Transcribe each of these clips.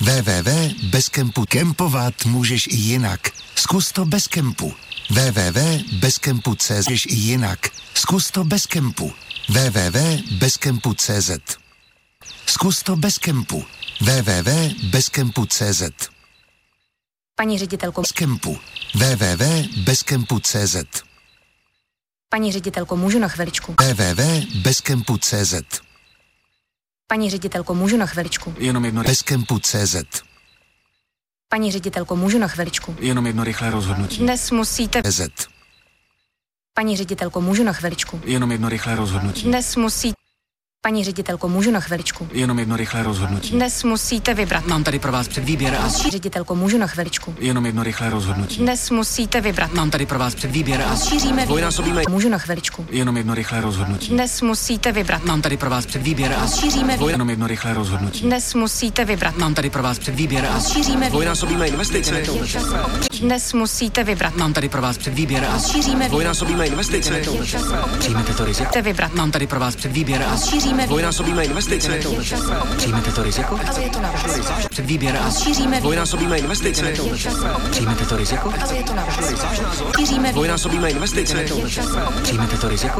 www.bezkempu. Kempovat můžeš i jinak. Zkus to bez kempu. www.bezkempu.cz. Můžeš i jinak. Zkus to bez kempu. www.bezkempu.cz. Zkus to bez kempu. www.bezkempu.cz. Paní ředitelko Bezkempu. www.bezkempu.cz. Paní ředitelko, můžu na chviličku? www.bezkempu.cz. Paní ředitelko, můžu na chviličku? Jenom jedno Bezkempu.cz. Paní ředitelko, můžu na chviličku? Jenom jedno rychlé rozhodnutí. Dnes musíte... CZ. Paní ředitelko, můžu na chviličku? Jenom jedno rychlé rozhodnutí. Dnes musí... Paní ředitelko, můžu na chviličku? Jenom jedno rychlé rozhodnutí. Dnes musíte vybrat. Mám tady pro vás předvýběr a... Ředitelko, můžu na chviličku? Jenom jedno rychlé rozhodnutí. Dnes musíte vybrat. Mám tady pro vás předvýběr a... Šíříme... Dvojnásobíme... Můžu na chviličku? Jenom jedno rychlé rozhodnutí. Dnes musíte vybrat. Mám tady pro vás předvýběr a... Šíříme... Jenom jedno rychlé rozhodnutí. Dnes musíte vybrat. Mám tady pro vás předvýběr a... Šíříme... Dvojnásobíme investice. Dnes musíte vybrat. Mám tady pro vás předvýběr a... Šíříme... Dvojnásobíme investice. Přijmete to riziko. Musíte vybrat. Mám tady pro vás předvýběr a... Šíříme... Dvojnásobíme investice. Přijmete to riziko. Předvýběr a... Šíříme... Dvojnásobíme investice. Přijmete to riziko. Šíříme... Dvojnásobíme investice. Přijmete to riziko.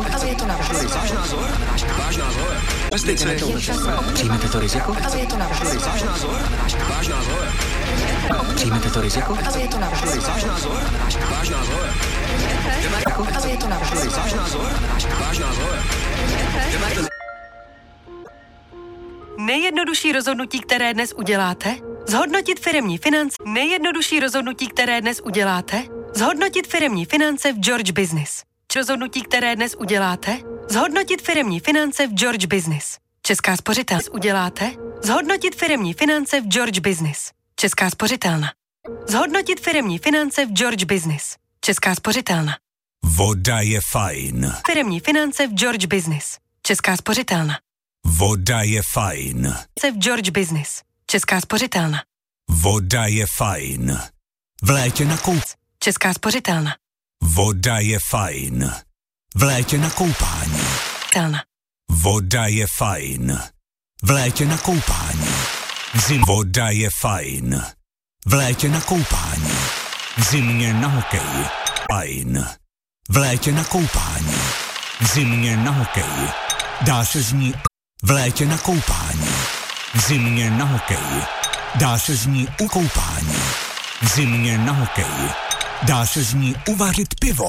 Investice. Přijmete to riziko. Přijmete to riziko. Nejjednodušší rozhodnutí, které dnes uděláte? Zhodnotit firemní finance. Nejjednodušší rozhodnutí, které dnes uděláte? Zhodnotit firemní finance v George Business. Rozhodnutí, které dnes uděláte? Zhodnotit firemní finance v George Business. Česká spořitelna. Uděláte? Zhodnotit firemní finance v George Business. Česká spořitelna. Zhodnotit firemní finance v George Business. Česká spořitelna. Voda je fajn. Firemní finance v George Business. Česká spořitelna. Voda je fajn. V George Business. Česká spořitelna. Voda je fajn. V létě na Česká spořitelna. Voda je fajn. V létě na koupání. Telna. Voda je fajn. V létě na koupání. Voda je fajn. V létě na koupání. V zimě na hokej. Fajn. V létě na koupání. V zimě na hokej. Dá se z ní v létě na koupání. V zimě na hokej. Dá se z ní u koupání. V zimě na hokej. Dá se z ní uvařit pivo.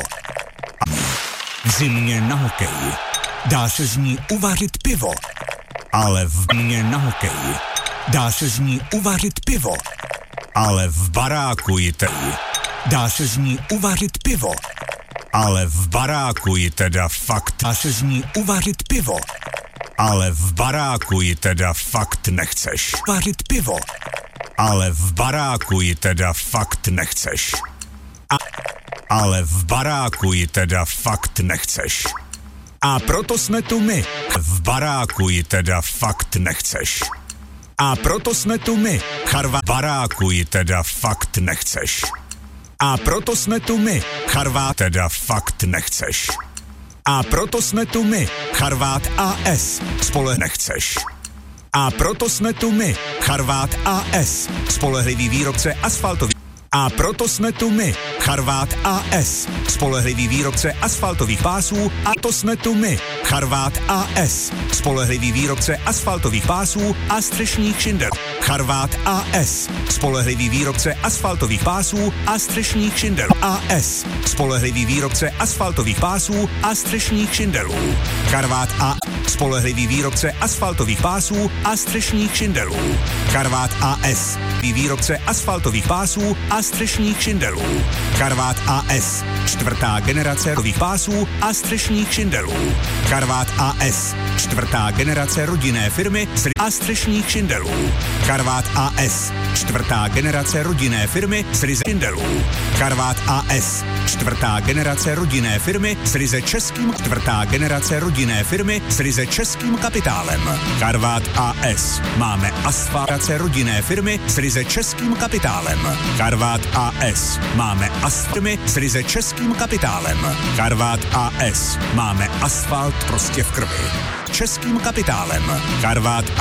V zimě na hokej. Dá se z ní uvařit pivo. Ale v zimě na hokej. Dá se z ní uvařit pivo. Ale v baráku jte. Dá se z ní uvařit pivo. Ale v baráku ji teda fakt. Dá se z ní uvařit pivo. Ale v baráku ji teda fakt nechceš. Vařit pivo. Ale v baráku ji teda fakt nechceš. Ale v baráku ji teda fakt nechceš. A proto jsme tu my. V baráku ji teda fakt nechceš. A proto jsme tu my. Charva baráku ji teda fakt nechceš. A proto jsme tu my. Charvát teda fakt nechceš. A proto jsme tu my. Charvát AS. Spole nechceš. A proto jsme tu my. Charvát AS. Spolehlivý výrobce asfaltový. A proto jsme tu my. Charvát AS. Spolehlivý výrobce asfaltových pásů. A to jsme tu my. Charvát AS. Spolehlivý výrobce asfaltových pásů a střešních šindel. Charvát AS. Spolehlivý výrobce asfaltových pásů a střešních šindel. AS. Spolehlivý výrobce asfaltových pásů a střešních šindelů. Charvát A. Spolehlivý výrobce asfaltových pásů a střešních šindelů. Charvát AS. Výrobce asfaltových pásů a střešních šindelů. Charvát AS. Čtvrtá generace rodinných pásů a střešních šindelů. Charvát AS. Čtvrtá generace rodinné firmy a střešních šindelů. Charvát AS. Čtvrtá generace rodinné firmy s ryze šindelů. Charvát AS. Čtvrtá generace rodinné firmy s ryze českým. Čtvrtá generace rodinné firmy s ryze českým kapitálem. Charvát AS. Máme asfaltace rodinné firmy s ryze českým kapitálem. Charvát AS. Máme firmy s ryze českým kapitálem. Charvát AS. Máme asfalt prostě v krvi. Českým kapitálem. Charvát